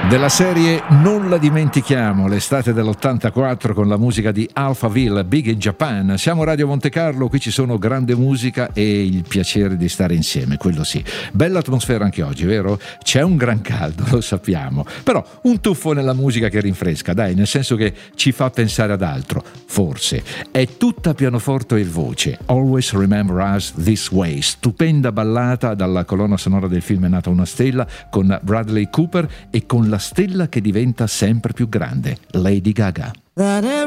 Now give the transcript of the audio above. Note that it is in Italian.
Della serie Non la dimentichiamo, l'estate dell'84 con la musica di Alphaville, Big in Japan. Siamo Radio Monte Carlo, qui ci sono grande musica e il piacere di stare insieme, quello sì. Bella atmosfera anche oggi, vero? C'è un gran caldo, lo sappiamo, però un tuffo nella musica che rinfresca, dai, nel senso che ci fa pensare ad altro, forse. È tutta pianoforte e voce, Always Remember Us This Way, stupenda ballata dalla colonna sonora del film È nata una stella con Bradley Cooper e con la stella che diventa sempre più grande, Lady Gaga.